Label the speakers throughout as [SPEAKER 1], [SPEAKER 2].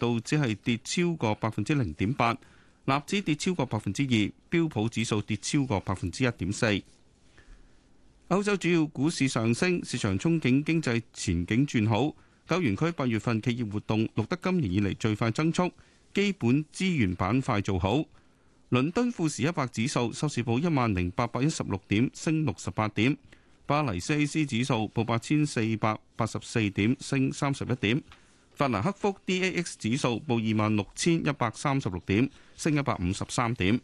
[SPEAKER 1] 道指係跌超過0.8%，納指跌超過2%，標普指數跌超過1.4%。歐洲主要股市上升，市場憧憬經濟前景轉好。歐元區8月份企業活動錄得今年以嚟最快增速，基本資源板塊做好。倫敦富時100指數收市報10,816點，升68點。巴黎 CAC 指數報8,484點，升31點。法蘭克福 DAX 指數報26,136點，升153點。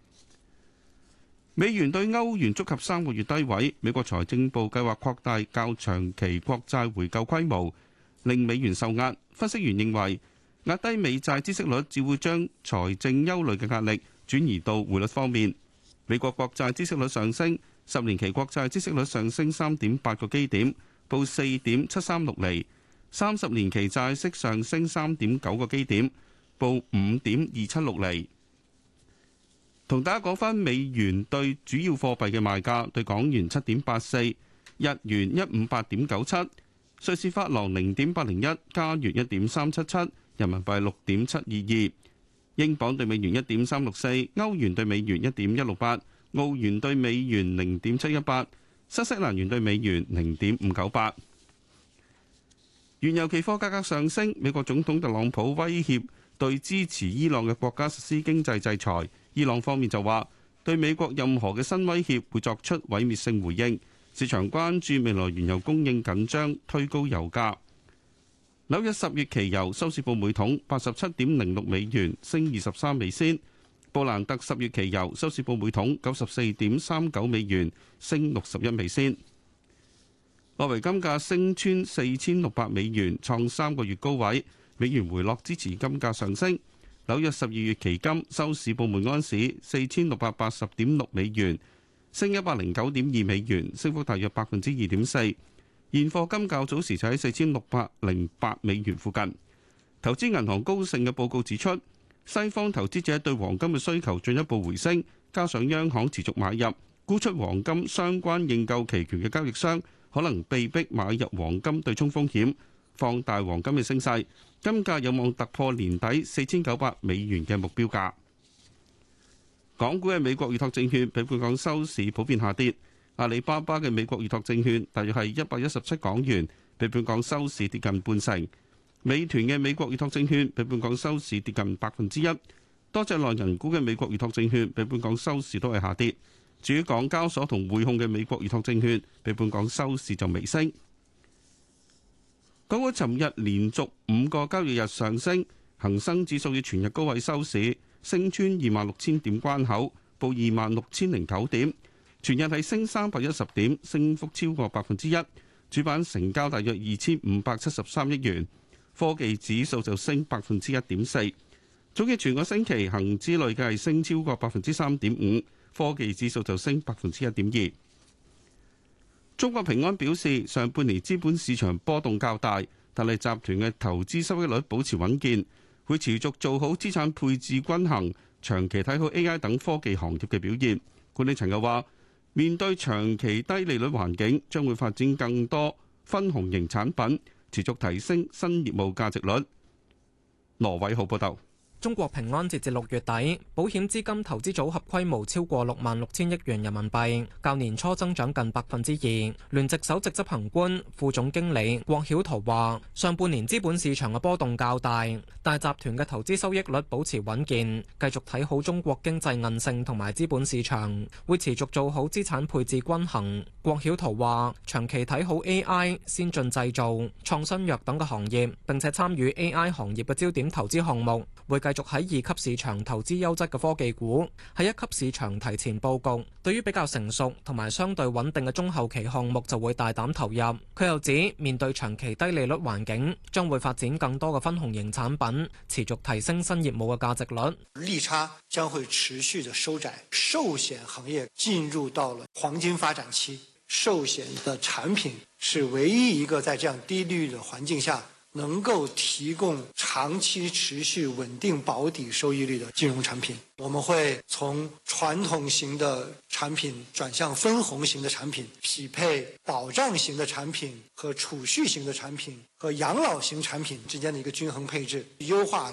[SPEAKER 1] 美元對歐元觸及3個月低位。美國財政部計劃擴大較長期國債回購規模，令美元受壓。分析員認為，壓低美債孳息率只會將財政憂慮嘅壓力轉移到匯率方面。美國國債孳息率上升，10年期國債孳息率上升3.8個基點，報4.736厘。30年期債息上升3.9個基點，報5.276厘。同大家講返美元對主要貨幣嘅賣價，對港元7.84，日元158.97，瑞士法郎0.801，加元1.377，人民幣6.722，英鎊對美元1.364，歐元對美元1.168，澳元對美元0.718，新西蘭元對美元0.598。原油期貨價格上升，美國總統特朗普威脅對支持伊朗嘅國家實施經濟制裁。伊朗方面就話，對美國任何嘅新威脅會作出毀滅性回應。市場關注未來原油供應緊張，推高油價。紐約10月期油收市報每桶87.06美元，升23美仙。布蘭特10月期油收市報每桶94.39美元，升61美仙。外圍金價升穿4600美元，創3個月高位。美元回落支持金價上升。紐約12月期金收市報每安士4680.6美元，升109.2美元，升幅大約2.4%。現貨金較早時就喺4608美元附近。投資銀行高盛嘅報告指出，西方投資者對黃金嘅需求進一步回升，加上央行持續買入，沽出黃金相關認購期權嘅交易商可能被迫買入黃金對沖風險，放大黃金嘅升勢。金價有望突破年底4900美元嘅目標價。港股嘅美國預託證券比本港收市普遍下跌。阿里巴巴嘅美國預託證券大約係117港元，比本港收市跌近半成。美團嘅美國預託證券比本港收市跌近1%。多隻內銀股嘅美國預託證券比本港收市都係下跌。至於港交所同匯控嘅美國預託證券比本港收市就微升。港股尋日連續5個交易日上升，恒生指數以全日高位收市，升穿26,000點關口，報26,009點，全日係升310點，升幅超過1%。主板成交大約2573億元，科技指數就升1.4%。總結全個星期恒指累計係升超過3.5%，科技指數就升1.2%。中國平安表示，上半年資本市場波動較大，但係集團嘅投資收益率保持穩健，會持續做好資產配置均衡，長期睇好 AI 等科技行業嘅表現。管理層又話，面對長期低利率環境，將會發展更多分紅型產品，持續提升新業務價值率。羅偉浩報道。
[SPEAKER 2] 中國平安截至6月底，保險資金投資組合規模超過66000億元人民幣，較年初增長近2%。聯席首席執行官、副總經理郭曉圖話：上半年資本市場嘅波動較大，但集團嘅投資收益率保持穩健，繼續睇好中國經濟韌性同埋資本市場，會持續做好資產配置均衡。郭曉圖話：長期睇好 AI、先進製造、創新藥等嘅行業，並且參與 AI 行業嘅焦點投資項目，會繼續喺2級市場投資優質嘅科技股，喺1級市場提前佈局。對於比較成熟同埋相對穩定嘅中後期項目，就會大膽投入。佢又指，面對長期低利率環境，將會發展更多嘅分紅型產品，持續提升新業務嘅價值率。
[SPEAKER 3] 利差將會持續的收窄，壽險行業進入到了黃金發展期，壽險的產品是唯一一個在這樣低利率的環境下，能夠提供長期持續穩定保底收益率的金融產品。我們會從傳統型的產品轉向分紅型的產品，匹配保障型的產品和儲蓄型的產品和養老型產品之間的一個均衡配置，優化